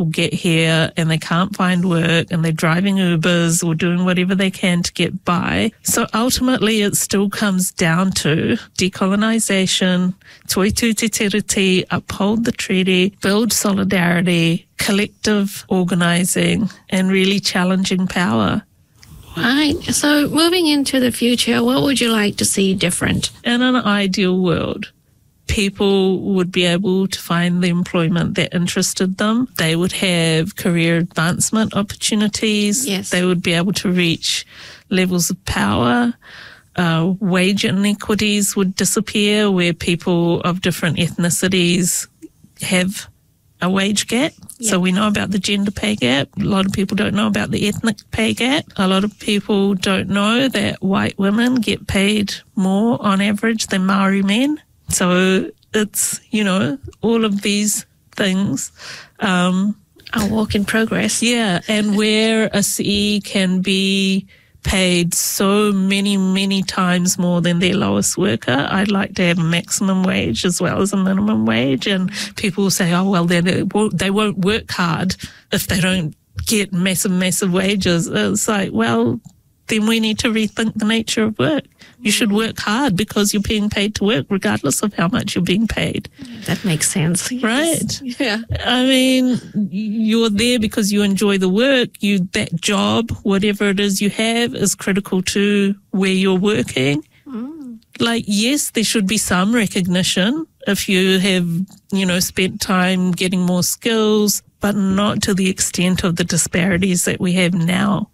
people get here and they can't find work and they're driving Ubers or doing whatever they can to get by. So ultimately it still comes down to decolonisation, toi tu te tiriti, uphold the treaty, build solidarity, collective organising and really challenging power. Right. So moving into the future, what would you like to see different? In an ideal world, people would be able to find the employment that interested them. They would have career advancement opportunities. Yes. They would be able to reach levels of power. Wage inequities would disappear where people of different ethnicities have a wage gap. Yeah. So we know about the gender pay gap. A lot of people don't know about the ethnic pay gap. A lot of people don't know that white women get paid more on average than Maori men. So it's, all of these things. A work in progress. Yeah, and where a CE can be paid so many, many times more than their lowest worker. I'd like to have a maximum wage as well as a minimum wage. And people will say, oh, well, then they won't work hard if they don't get massive wages. It's like, well, then we need to rethink the nature of work. You should work hard because you're being paid to work regardless of how much you're being paid. That makes sense. Right? Yeah. I mean, you're there because you enjoy the work. That job, whatever it is you have, is critical to where you're working. Like, yes, there should be some recognition if you have, spent time getting more skills, but not to the extent of the disparities that we have now.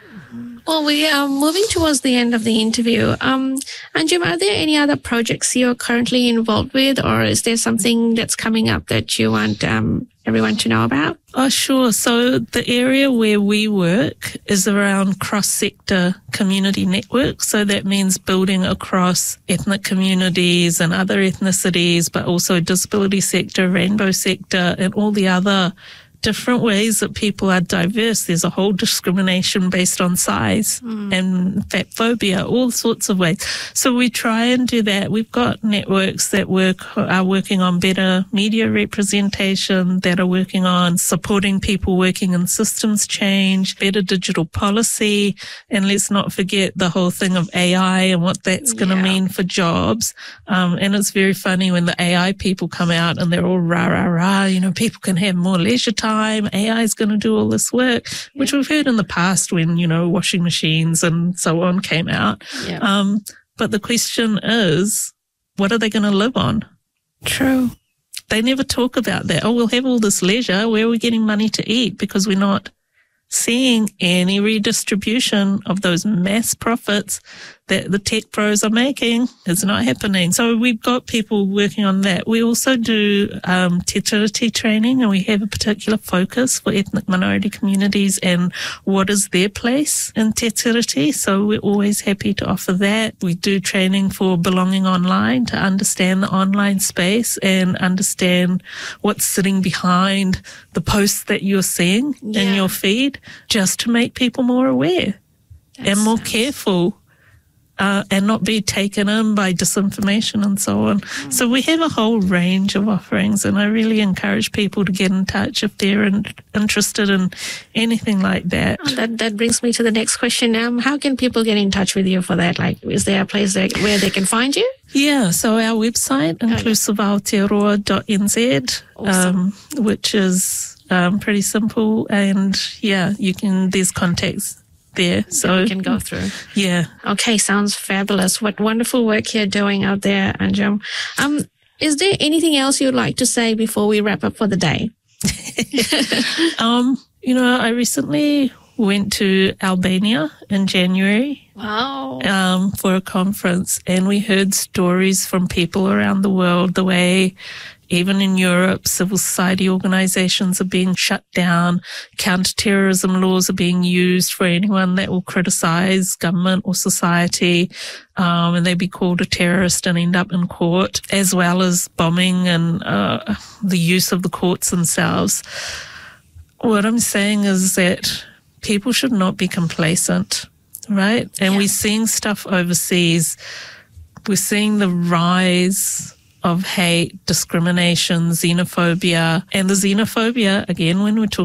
Well, we are moving towards the end of the interview. Anjum, are there any other projects you're currently involved with, or is there something that's coming up that you want everyone to know about? Oh, sure. So the area where we work is around cross-sector community networks. So that means building across ethnic communities and other ethnicities, but also disability sector, rainbow sector, and all the other different ways that people are diverse. There's a whole discrimination based on size and fat phobia, all sorts of ways. So we try and do that. We've got networks that are working on better media representation, that are working on supporting people working in systems change, better digital policy, and let's not forget the whole thing of AI and what that's going to mean for jobs. And it's very funny when the AI people come out and they're all rah, people can have more leisure time. AI is going to do all this work, which we've heard in the past when, washing machines and so on came out. Yeah. But the question is, what are they going to live on? True. They never talk about that. Oh, we'll have all this leisure. Where are we getting money to eat? Because we're not seeing any redistribution of those mass profits that the tech pros are making. It's not happening. So we've got people working on that. We also do te tiriti training, and we have a particular focus for ethnic minority communities and what is their place in te tiriti. So we're always happy to offer that. We do training for belonging online to understand the online space and understand what's sitting behind the posts that you're seeing in your feed, just to make people more aware and more careful. And not be taken in by disinformation and so on. So we have a whole range of offerings, and I really encourage people to get in touch if they're interested in anything like that. Oh, that brings me to the next question. How can people get in touch with you for that? Like, is there a place where they can find you? Yeah, so our website, inclusiveaotearoa.nz, Awesome. which is pretty simple, and there's contacts there, so we can go through. Yeah. Okay, sounds fabulous. What wonderful work you're doing out there, Anjum. Is there anything else you'd like to say before we wrap up for the day? I recently went to Albania in January. Wow. For a conference, and we heard stories from people around the world, the way even in Europe, civil society organizations are being shut down, counter-terrorism laws are being used for anyone that will criticize government or society, and they'd be called a terrorist and end up in court, as well as bombing and the use of the courts themselves. What I'm saying is that people should not be complacent, right? And we're seeing stuff overseas. We're seeing the rise of hate, discrimination, xenophobia. And the xenophobia, again, when we're talking